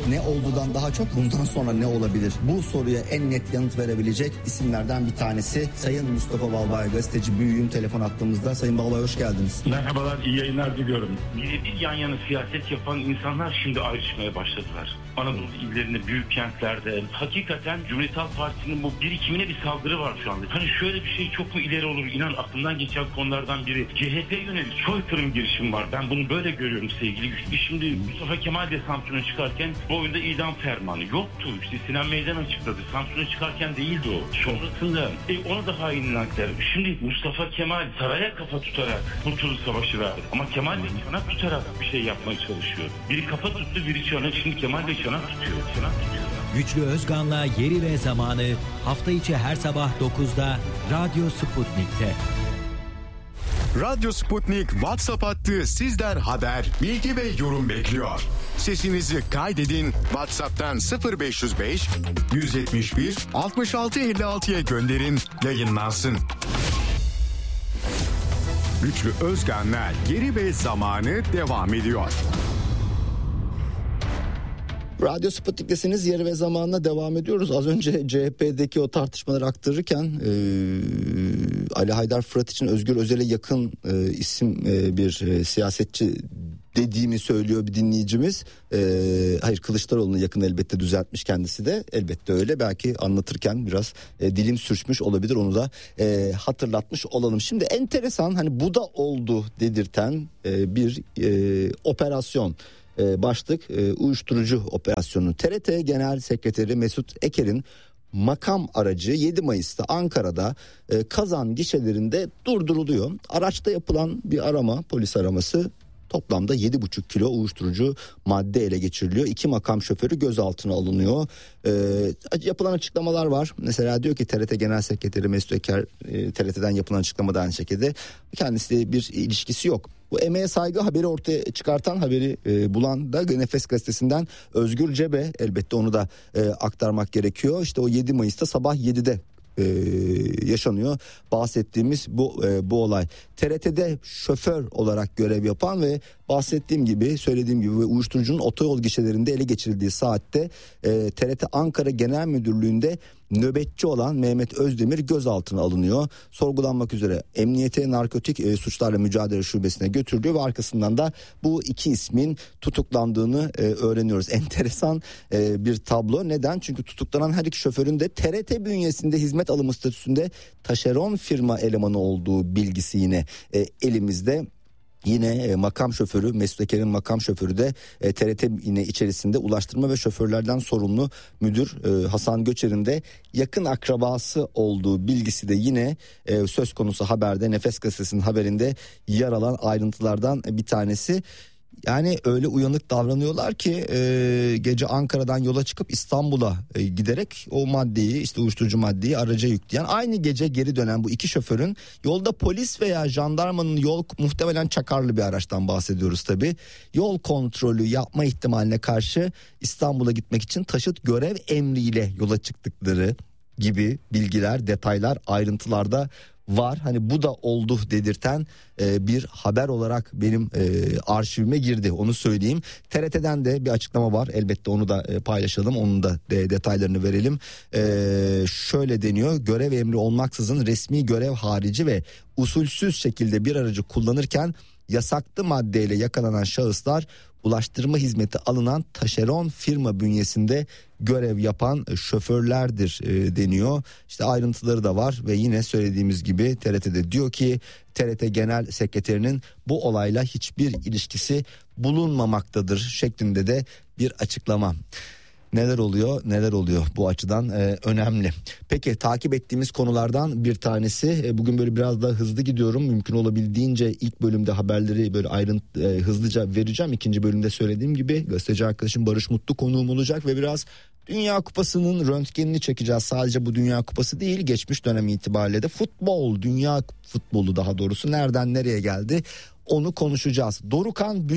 ne oldudan daha çok bundan sonra ne olabilir? Bu soruya en net yanıt verebilecek isimlerden bir tanesi Sayın Mustafa Balbay, gazeteci, büyüğüm, telefon attığımızda. Sayın Balbay, hoş geldiniz. Merhabalar, iyi yayınlar diliyorum. Bir yan yana siyaset yapan insanlar şimdi ayrışmaya başladılar. Anadolu illerinde, büyük kentlerde hakikaten Cumhuriyet Halk Partisi'nin bu birikimine bir saldırı var şu anda. Hani şöyle bir şey çok mu ileri olur? İnan aklımdan geçen konulardan biri. CHP'ye yönelik soykırım girişim var. Ben bunu böyle görüyorum sevgili Güçlü. Şimdi Mustafa Kemal de Samsun'a çıkarken bu oyunda idam fermanı yoktu. İşte Sinan Meydan açıkladı. Samsun'a çıkarken değildi o. Sonrasında onu da hainler. Şimdi Mustafa Kemal saraya kafa tutarak Kurtuluş Savaşı verdi. Ama Kemal Bey çanak tutarak bir şey yapmaya çalışıyor. Biri kafa tuttu, biri çanak. Şimdi Kemal Bey çanak tutuyor. Güçlü Özgan'la Yeri ve Zamanı hafta içi her sabah 9'da Radyo Sputnik'te. Radyo Sputnik WhatsApp hattı sizden haber, bilgi ve yorum bekliyor. Sesinizi kaydedin, WhatsApp'tan 0505 171 66 56'ya gönderin, yayınlansın. Güçlü Özgan'la Yeri ve Zamanı devam ediyor. Radyo Sputnik'tesiniz, Yeri ve Zaman'la devam ediyoruz. Az önce CHP'deki o tartışmaları aktarırken Ali Haydar Fırat için Özgür Özel'e yakın isim bir siyasetçi dediğimi söylüyor bir dinleyicimiz. Hayır, Kılıçdaroğlu'na yakın elbette, düzeltmiş kendisi de. Elbette öyle. Belki anlatırken biraz dilim sürçmüş olabilir, onu da hatırlatmış olalım. Şimdi enteresan, hani bu da oldu dedirten bir operasyon. Başlık uyuşturucu operasyonu. TRT Genel Sekreteri Mesut Eker'in makam aracı 7 Mayıs'ta Ankara'da Kazan gişelerinde durduruluyor. Araçta yapılan bir arama, polis araması, toplamda 7,5 kilo uyuşturucu madde ele geçiriliyor. 2 makam şoförü gözaltına alınıyor. Yapılan açıklamalar var. Mesela diyor ki TRT Genel Sekreteri Mesut Eker, TRT'den yapılan açıklamada aynı şekilde kendisiyle bir ilişkisi yok. Bu emeğe saygı haberi ortaya çıkartan, haberi bulan da Nefes Gazetesi'nden Özgür Cebe, elbette onu da aktarmak gerekiyor. İşte o 7 Mayıs'ta sabah 7'de yaşanıyor bahsettiğimiz bu olay. TRT'de şoför olarak görev yapan ve söylediğim gibi uyuşturucunun otoyol gişelerinde ele geçirildiği saatte TRT Ankara Genel Müdürlüğü'nde nöbetçi olan Mehmet Özdemir gözaltına alınıyor. Sorgulanmak üzere Emniyete Narkotik Suçlarla Mücadele Şubesi'ne götürülüyor ve arkasından da bu iki ismin tutuklandığını öğreniyoruz. Enteresan bir tablo. Neden? Çünkü tutuklanan her iki şoförün de TRT bünyesinde hizmet alımı statüsünde taşeron firma elemanı olduğu bilgisi yine elimizde. Yine makam şoförü, Mesut Eker'in makam şoförü de TRT yine içerisinde ulaştırma ve şoförlerden sorumlu müdür Hasan Göçer'in de yakın akrabası olduğu bilgisi de yine söz konusu haberde, Nefes Gazetesi'nin haberinde yer alan ayrıntılardan bir tanesi. Yani öyle uyanık davranıyorlar ki gece Ankara'dan yola çıkıp İstanbul'a giderek o maddeyi, işte uyuşturucu maddeyi araca yükleyen, aynı gece geri dönen bu iki şoförün yolda polis veya jandarmanın muhtemelen çakarlı bir araçtan bahsediyoruz tabii. Yol kontrolü yapma ihtimaline karşı İstanbul'a gitmek için taşıt görev emriyle yola çıktıkları gibi bilgiler, detaylar, ayrıntılarda var. Hani bu da oldu dedirten bir haber olarak benim arşivime girdi, onu söyleyeyim. TRT'den de bir açıklama var, elbette onu da paylaşalım, onun da detaylarını verelim. Şöyle deniyor: görev emri olmaksızın resmi görev harici ve usulsüz şekilde bir aracı kullanırken yasaklı maddeyle yakalanan şahıslar ulaştırma hizmeti alınan taşeron firma bünyesinde görev yapan şoförlerdir deniyor. İşte ayrıntıları da var ve yine söylediğimiz gibi TRT'de diyor ki TRT Genel Sekreterinin bu olayla hiçbir ilişkisi bulunmamaktadır şeklinde de bir açıklama. Neler oluyor bu açıdan önemli. Peki, takip ettiğimiz konulardan bir tanesi, bugün böyle biraz daha hızlı gidiyorum, mümkün olabildiğince ilk bölümde haberleri böyle hızlıca vereceğim. İkinci bölümde söylediğim gibi gazeteci arkadaşım Barış Mutlu konuğum olacak ve biraz Dünya Kupası'nın röntgenini çekeceğiz. Sadece bu Dünya Kupası değil, geçmiş dönem itibariyle de dünya futbolu daha doğrusu nereden nereye geldi onu konuşacağız. Dorukhan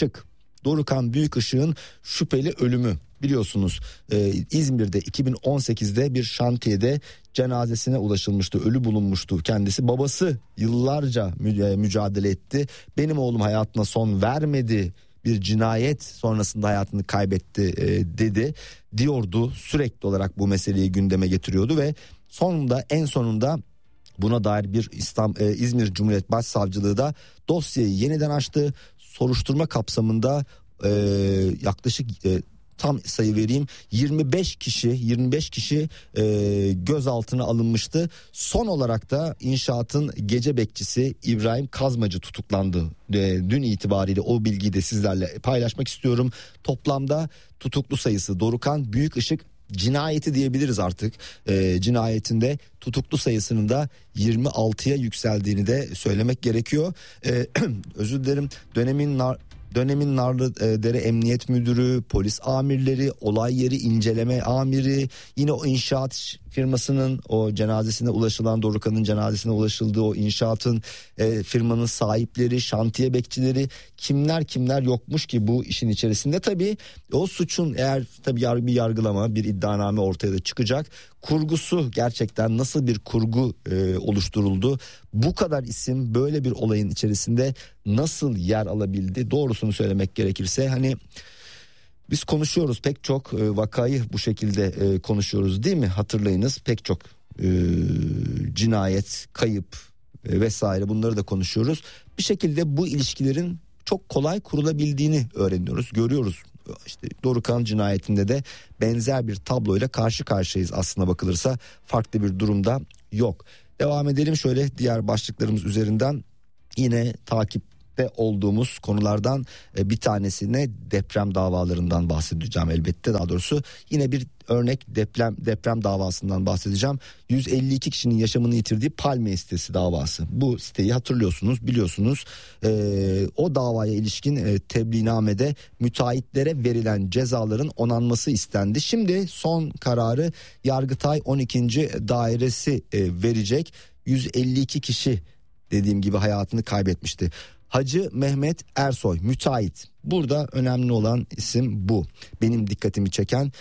Büyükışık'ın şüpheli ölümü. Biliyorsunuz İzmir'de 2018'de bir şantiyede cenazesine ulaşılmıştı, ölü bulunmuştu kendisi. Babası yıllarca mücadele etti. Benim oğlum hayatına son vermedi bir cinayet sonrasında hayatını kaybetti diyordu. Sürekli olarak bu meseleyi gündeme getiriyordu ve en sonunda buna dair bir İzmir Cumhuriyet Başsavcılığı da dosyayı yeniden açtı. Soruşturma kapsamında yaklaşık tam sayı vereyim, 25 kişi gözaltına alınmıştı. Son olarak da inşaatın gece bekçisi İbrahim Kazmacı tutuklandı. Dün itibariyle o bilgiyi de sizlerle paylaşmak istiyorum. Toplamda tutuklu sayısı Dorukhan Büyükışık cinayeti diyebiliriz artık. Cinayetinde tutuklu sayısının da 26'ya yükseldiğini de söylemek gerekiyor. Özür dilerim. Dönemin Narlıdere Emniyet Müdürü, polis amirleri, olay yeri inceleme amiri, yine o inşaat firmasının o cenazesine ulaşılan, Dorukhan'ın cenazesine ulaşıldığı o inşaatın firmanın sahipleri, şantiye bekçileri, kimler yokmuş ki bu işin içerisinde. Tabii o suçun eğer tabii bir yargılama, bir iddianame ortaya da çıkacak. Kurgusu gerçekten nasıl bir kurgu oluşturuldu? Bu kadar isim böyle bir olayın içerisinde nasıl yer alabildi? Doğrusunu söylemek gerekirse hani biz konuşuyoruz, pek çok vakayı bu şekilde konuşuyoruz değil mi? Hatırlayınız, pek çok cinayet, kayıp vesaire bunları da konuşuyoruz. Bir şekilde bu ilişkilerin çok kolay kurulabildiğini öğreniyoruz, görüyoruz. İşte Dorukhan cinayetinde de benzer bir tabloyla karşı karşıyayız aslına bakılırsa, farklı bir durumda yok. Devam edelim şöyle diğer başlıklarımız üzerinden. Yine takipte olduğumuz konulardan bir tanesine deprem davalarından bahsedeceğim elbette, daha doğrusu yine bir örnek deprem davasından bahsedeceğim. 152 kişinin yaşamını yitirdiği Palmiye sitesi davası. Bu siteyi hatırlıyorsunuz, biliyorsunuz. O davaya ilişkin tebliğnamede müteahhitlere verilen cezaların onanması istendi. Şimdi son kararı Yargıtay 12. Dairesi verecek. 152 kişi dediğim gibi hayatını kaybetmişti. Hacı Mehmet Ersoy müteahhit. Burada önemli olan isim bu. Benim dikkatimi çeken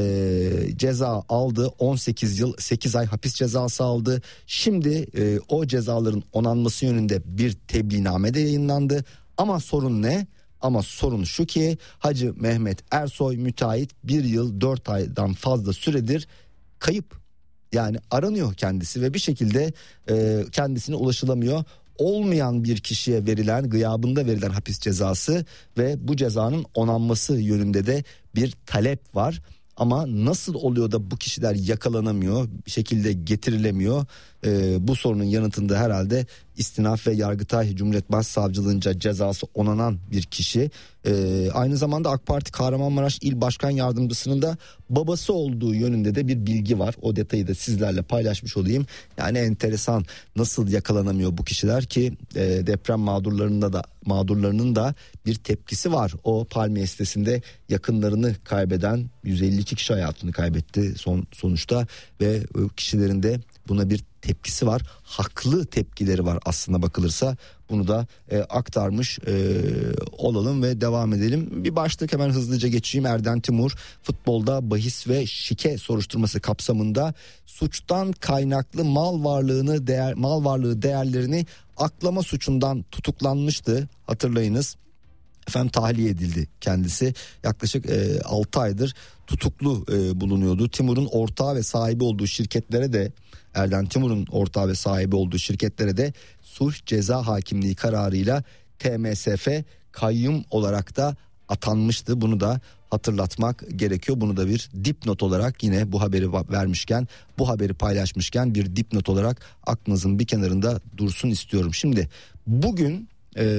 ceza aldı. 18 yıl 8 ay hapis cezası aldı. Şimdi o cezaların onanması yönünde bir tebliğname de yayınlandı. Ama sorun ne? Ama sorun şu ki Hacı Mehmet Ersoy müteahhit 1 yıl 4 aydan fazla süredir kayıp. Yani aranıyor kendisi ve bir şekilde kendisine ulaşılamıyor. Olmayan bir kişiye verilen, gıyabında verilen hapis cezası ve bu cezanın onanması yönünde de bir talep var. Ama nasıl oluyor da bu kişiler yakalanamıyor, bir şekilde getirilemiyor? Bu sorunun yanıtında herhalde İstinaf ve Yargıtay Cumhuriyet Başsavcılığınca cezası onanan bir kişi. Aynı zamanda AK Parti Kahramanmaraş İl Başkan Yardımcısının da babası olduğu yönünde de bir bilgi var. O detayı da sizlerle paylaşmış olayım. Yani enteresan, nasıl yakalanamıyor bu kişiler ki deprem mağdurlarının da bir tepkisi var. O Palmiye sitesinde yakınlarını kaybeden 152 kişi hayatını kaybetti sonuçta ve o kişilerin de buna bir tepkisi var. Haklı tepkileri var aslına bakılırsa. Bunu da aktarmış olalım ve devam edelim. Bir başlık hemen hızlıca geçeyim. Erden Timur futbolda bahis ve şike soruşturması kapsamında suçtan kaynaklı mal varlığı değerlerini aklama suçundan tutuklanmıştı. Hatırlayınız. Efendim tahliye edildi kendisi. Yaklaşık 6 aydır tutuklu bulunuyordu. Timur'un ortağı ve sahibi olduğu şirketlere de Erden Timur'un ortağı ve sahibi olduğu şirketlere de sulh ceza hakimliği kararıyla TMSF kayyum olarak da atanmıştı. Bunu da hatırlatmak gerekiyor. Bunu da bir dipnot olarak yine bu haberi vermişken, bu haberi paylaşmışken bir dipnot olarak aklınızın bir kenarında dursun istiyorum. Şimdi bugün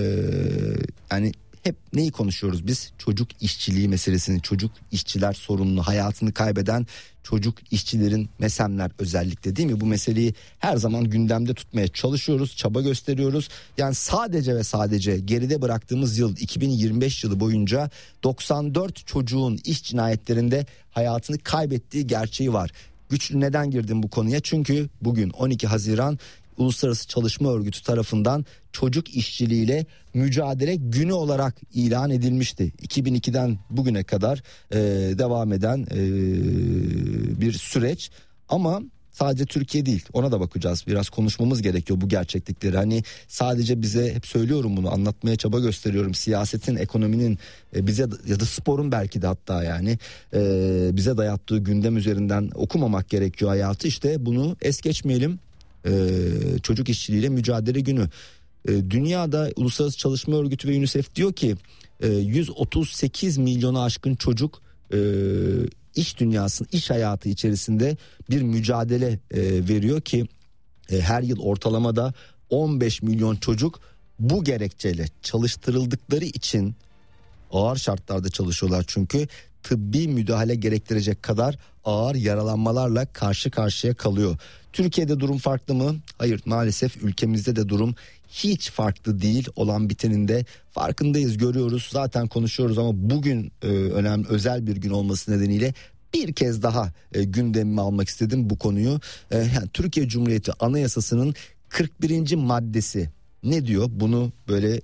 yani hep neyi konuşuyoruz biz? Çocuk işçiliği meselesini, çocuk işçiler sorununu, hayatını kaybeden çocuk işçilerin, MESEM'ler özellikle değil mi? Bu meseleyi her zaman gündemde tutmaya çalışıyoruz, çaba gösteriyoruz. Yani sadece ve sadece geride bıraktığımız yıl 2025 yılı boyunca 94 çocuğun iş cinayetlerinde hayatını kaybettiği gerçeği var. Güçlü neden girdim bu konuya? Çünkü bugün 12 Haziran Uluslararası Çalışma Örgütü tarafından çocuk işçiliğiyle mücadele günü olarak ilan edilmişti. 2002'den bugüne kadar devam eden bir süreç. Ama sadece Türkiye değil, ona da bakacağız. Biraz konuşmamız gerekiyor bu gerçeklikleri. Hani sadece bize, hep söylüyorum bunu, anlatmaya çaba gösteriyorum. Siyasetin, ekonominin bize ya da sporun belki de hatta yani bize dayattığı gündem üzerinden okumamak gerekiyor hayatı. İşte bunu es geçmeyelim. Çocuk işçiliğiyle mücadele günü. Dünyada Uluslararası Çalışma Örgütü ve UNICEF diyor ki 138 milyona aşkın çocuk iş dünyasının, iş hayatı içerisinde bir mücadele veriyor ki her yıl ortalamada 15 milyon çocuk bu gerekçeyle çalıştırıldıkları için, ağır şartlarda çalışıyorlar çünkü, tıbbi müdahale gerektirecek kadar ağır yaralanmalarla karşı karşıya kalıyor. Türkiye'de durum farklı mı? Hayır, maalesef ülkemizde de durum hiç farklı değil. Olan bitenin de farkındayız, görüyoruz, zaten konuşuyoruz ama bugün önemli, özel bir gün olması nedeniyle bir kez daha gündemime almak istedim bu konuyu. Yani Türkiye Cumhuriyeti Anayasası'nın 41. maddesi ne diyor? Bunu böyle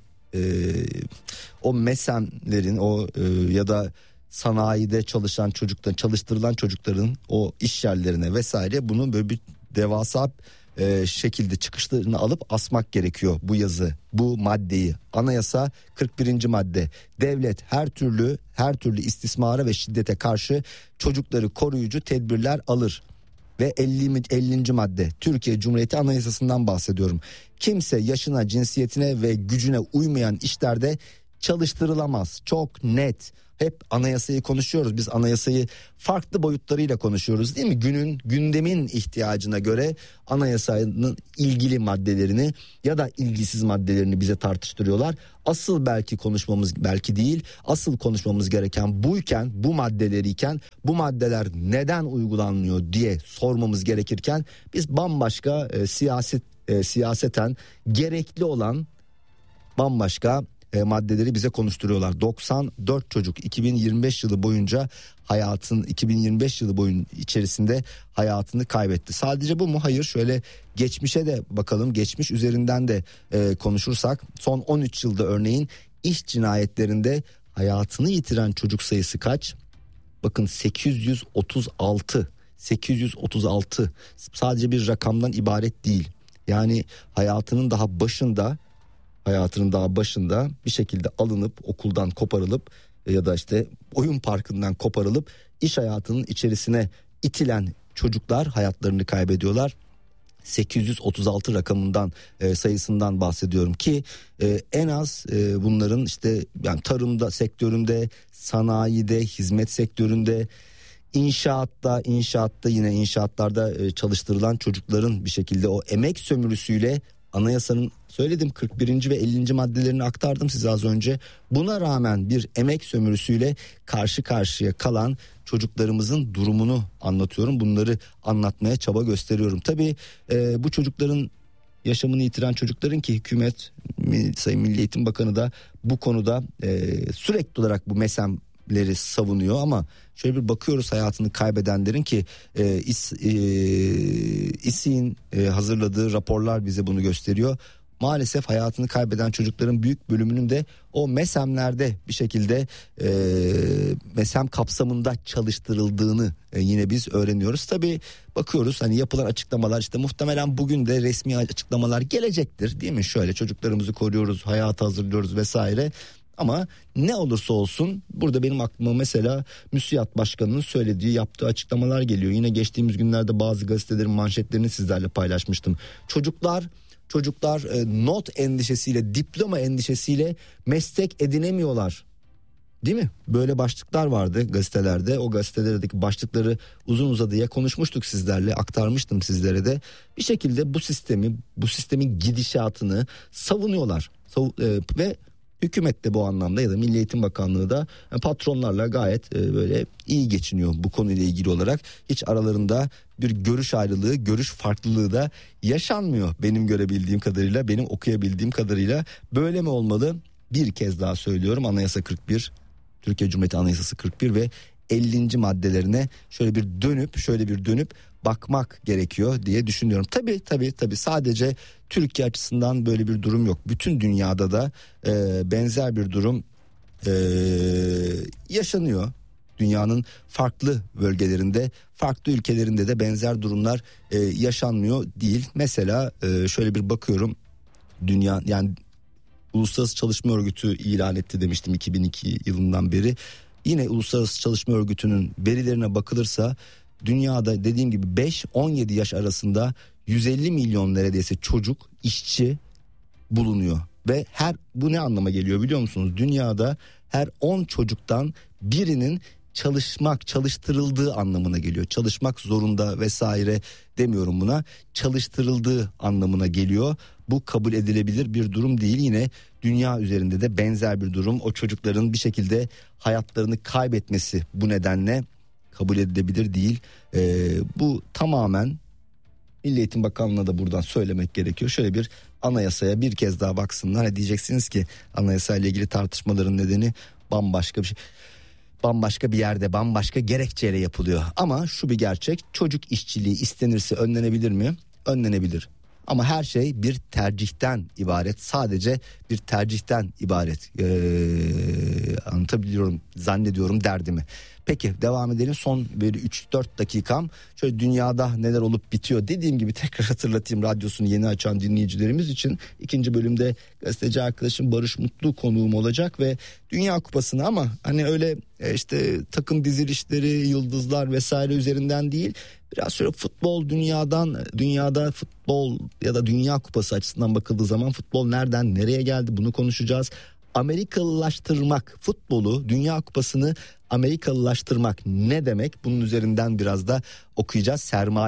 o MESEM'lerin o ya da sanayide çalışan çocukların, çalıştırılan çocukların o iş yerlerine vesaire, bunu böyle bir devasa şekilde çıkışlarını alıp asmak gerekiyor bu yazı, bu maddeyi. Anayasa 41. madde. Devlet her türlü istismara ve şiddete karşı çocukları koruyucu tedbirler alır. Ve 50. madde, Türkiye Cumhuriyeti Anayasası'ndan bahsediyorum. Kimse yaşına, cinsiyetine ve gücüne uymayan işlerde çalıştırılamaz. Çok net. Hep anayasayı konuşuyoruz. Biz anayasayı farklı boyutlarıyla konuşuyoruz değil mi? Gündemin ihtiyacına göre anayasanın ilgili maddelerini ya da ilgisiz maddelerini bize tartıştırıyorlar. Asıl belki konuşmamız, belki değil, asıl konuşmamız gereken buyken, bu maddeleriyken, bu maddeler neden uygulanmıyor diye sormamız gerekirken biz bambaşka siyaseten gerekli olan bambaşka maddeleri bize konuşturuyorlar. 94 çocuk 2025 yılı boyunca 2025 yılı boyunca içerisinde hayatını kaybetti. Sadece bu mu? Hayır, şöyle geçmişe de bakalım. Geçmiş üzerinden de konuşursak son 13 yılda örneğin iş cinayetlerinde hayatını yitiren çocuk sayısı kaç? Bakın 836. Sadece bir rakamdan ibaret değil. Yani hayatının daha başında bir şekilde alınıp okuldan koparılıp ya da işte oyun parkından koparılıp iş hayatının içerisine itilen çocuklar hayatlarını kaybediyorlar. 836 rakamından, sayısından bahsediyorum ki en az bunların işte yani tarımda sektöründe, sanayide, hizmet sektöründe, inşaatta yine inşaatlarda çalıştırılan çocukların bir şekilde o emek sömürüsüyle, anayasanın söyledim 41. ve 50. maddelerini aktardım size az önce. Buna rağmen bir emek sömürüsüyle karşı karşıya kalan çocuklarımızın durumunu anlatıyorum. Bunları anlatmaya çaba gösteriyorum. Tabii bu çocukların, yaşamını yitiren çocukların ki hükümet, Sayın Milli Eğitim Bakanı da bu konuda sürekli olarak bu MESEM'leri savunuyor ama şöyle bir bakıyoruz hayatını kaybedenlerin ki İSİ'nin hazırladığı raporlar bize bunu gösteriyor. Maalesef hayatını kaybeden çocukların büyük bölümünün de o MESEM'lerde bir şekilde MESEM kapsamında çalıştırıldığını yine biz öğreniyoruz. Tabii bakıyoruz hani yapılan açıklamalar, işte muhtemelen bugün de resmi açıklamalar gelecektir değil mi? Şöyle çocuklarımızı koruyoruz, hayata hazırlıyoruz vesaire. Ama ne olursa olsun burada benim aklıma mesela MÜSİAD Başkanı'nın söylediği, yaptığı açıklamalar geliyor. Yine geçtiğimiz günlerde bazı gazetelerin manşetlerini sizlerle paylaşmıştım. Çocuklar not endişesiyle, diploma endişesiyle meslek edinemiyorlar. Değil mi? Böyle başlıklar vardı gazetelerde. O gazetelerdeki başlıkları uzun uzadıya konuşmuştuk sizlerle, aktarmıştım sizlere de. Bir şekilde bu sistemin gidişatını savunuyorlar. Ve hükümet de bu anlamda ya da Milli Eğitim Bakanlığı da patronlarla gayet böyle iyi geçiniyor bu konuyla ilgili olarak. Hiç aralarında bir görüş ayrılığı, görüş farklılığı da yaşanmıyor benim görebildiğim kadarıyla, benim okuyabildiğim kadarıyla. Böyle mi olmalı? Bir kez daha söylüyorum, Anayasa 41, Türkiye Cumhuriyeti Anayasası 41 ve 50. maddelerine şöyle bir dönüp bakmak gerekiyor diye düşünüyorum. Tabii sadece Türkiye açısından böyle bir durum yok. Bütün dünyada da benzer bir durum yaşanıyor. Dünyanın farklı bölgelerinde, farklı ülkelerinde de benzer durumlar yaşanmıyor değil. Mesela şöyle bir bakıyorum, dünya yani Uluslararası Çalışma Örgütü ilan etti demiştim 2002 yılından beri. Yine Uluslararası Çalışma Örgütü'nün verilerine bakılırsa dünyada dediğim gibi 5-17 yaş arasında 150 milyon neredeyse çocuk, işçi bulunuyor. Ve bu ne anlama geliyor biliyor musunuz? Dünyada her 10 çocuktan birinin çalıştırıldığı anlamına geliyor. Çalışmak zorunda vesaire demiyorum buna. Çalıştırıldığı anlamına geliyor. Bu kabul edilebilir bir durum değil. Yine dünya üzerinde de benzer bir durum. O çocukların bir şekilde hayatlarını kaybetmesi bu nedenle kabul edilebilir değil. Bu tamamen Milli Eğitim Bakanlığı'na da buradan söylemek gerekiyor. Şöyle bir anayasaya bir kez daha baksınlar. Diyeceksiniz ki anayasayla ilgili tartışmaların nedeni bambaşka bir şey. Bambaşka bir yerde, bambaşka gerekçeyle yapılıyor. Ama şu bir gerçek, çocuk işçiliği istenirse önlenebilir mi? Önlenebilir. Ama her şey bir tercihten ibaret. Sadece bir tercihten ibaret. Anlatabiliyorum, zannediyorum derdimi. Peki devam edelim. Son bir 3-4 dakikam. Şöyle dünyada neler olup bitiyor. Dediğim gibi tekrar hatırlatayım, radyosunu yeni açan dinleyicilerimiz için. 2. bölümde gazeteci arkadaşım Barış Mutlu konuğum olacak ve Dünya Kupası'nı, ama hani öyle işte takım dizilişleri, yıldızlar vesaire üzerinden değil. Biraz şöyle futbol dünyada futbol ya da Dünya Kupası açısından bakıldığı zaman futbol nereden nereye geldi bunu konuşacağız. Amerikalılaştırmak, futbolu, Dünya Kupası'nı Amerikalılaştırmak ne demek? Bunun üzerinden biraz da okuyacağız.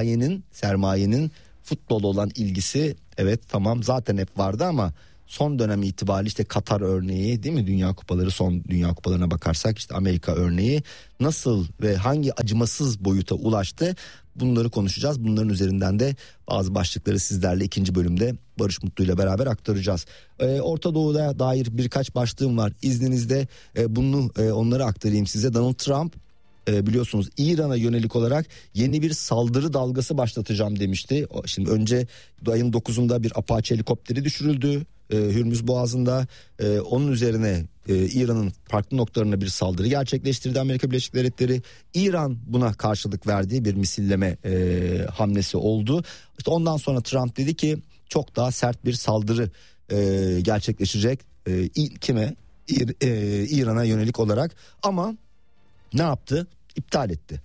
Sermayenin futbola olan ilgisi, evet tamam zaten hep vardı ama son dönem itibariyle işte Katar örneği değil mi? Dünya Kupaları, son Dünya Kupalarına bakarsak işte Amerika örneği nasıl ve hangi acımasız boyuta ulaştı? Bunları konuşacağız. Bunların üzerinden de bazı başlıkları sizlerle 2. bölümde Barış Mutlu ile beraber aktaracağız. Orta Doğu'da dair birkaç başlığım var. İzninizle onları aktarayım size. Donald Trump biliyorsunuz İran'a yönelik olarak yeni bir saldırı dalgası başlatacağım demişti. Şimdi önce ayın 9'unda bir Apache helikopteri düşürüldü Hürmüz Boğazı'nda. Onun üzerine İran'ın farklı noktalarına bir saldırı gerçekleştirdi Amerika Birleşik Devletleri. İran buna karşılık verdiği bir misilleme hamlesi oldu. İşte ondan sonra Trump dedi ki çok daha sert bir saldırı gerçekleşecek. Kime? İran'a yönelik olarak. Ama ne yaptı? İptal etti.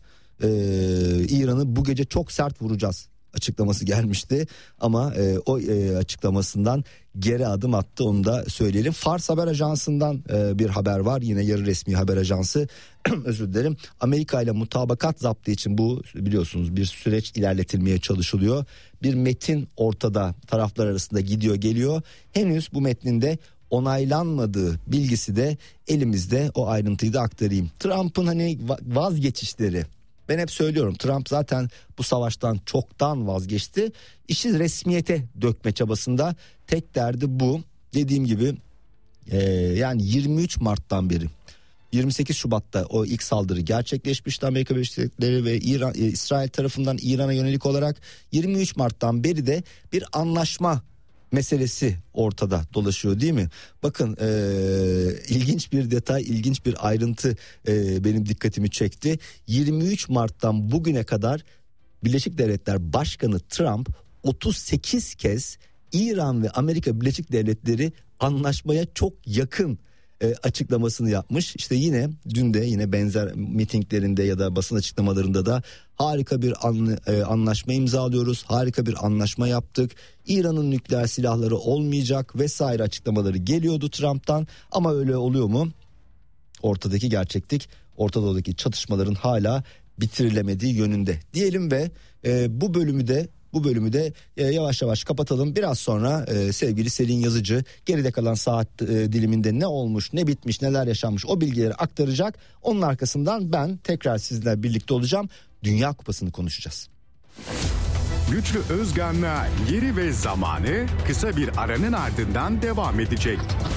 İran'ı bu gece çok sert vuracağız açıklaması gelmişti ama o açıklamasından geri adım attı, onu da söyleyelim. Fars Haber Ajansı'ndan bir haber var, yine yarı resmi haber ajansı. Özür dilerim. Amerika ile mutabakat zaptı için bu biliyorsunuz bir süreç ilerletilmeye çalışılıyor. Bir metin ortada, taraflar arasında gidiyor geliyor. Henüz bu metnin de onaylanmadığı bilgisi de elimizde, o ayrıntıyı da aktarayım. Trump'ın hani vazgeçişleri, ben hep söylüyorum, Trump zaten bu savaştan çoktan vazgeçti. İşi resmiyete dökme çabasında, tek derdi bu. Dediğim gibi yani 23 Mart'tan beri 28 Şubat'ta o ilk saldırı gerçekleşmişti Amerika Birleşik Devletleri ve İsrail tarafından İran'a yönelik olarak. 23 Mart'tan beri de bir anlaşma meselesi ortada dolaşıyor değil mi? Bakın ilginç bir detay, ilginç bir ayrıntı benim dikkatimi çekti. 23 Mart'tan bugüne kadar Birleşik Devletler Başkanı Trump 38 kez İran ve Amerika Birleşik Devletleri anlaşmaya çok yakın açıklamasını yapmış. İşte yine dün de yine benzer mitinglerinde ya da basın açıklamalarında da harika bir anlaşma imzalıyoruz, harika bir anlaşma yaptık, İran'ın nükleer silahları olmayacak vesaire açıklamaları geliyordu Trump'tan. Ama öyle oluyor mu? Ortadaki gerçeklik, Orta Doğu'daki çatışmaların hala bitirilemediği yönünde diyelim ve bu bölümü de yavaş yavaş kapatalım. Biraz sonra sevgili Selin Yazıcı geride kalan saat diliminde ne olmuş, ne bitmiş, neler yaşanmış o bilgileri aktaracak. Onun arkasından ben tekrar sizlerle birlikte olacağım. Dünya Kupası'nı konuşacağız. Güçlü Özgan'la Yeri ve Zamanı kısa bir aranın ardından devam edecek.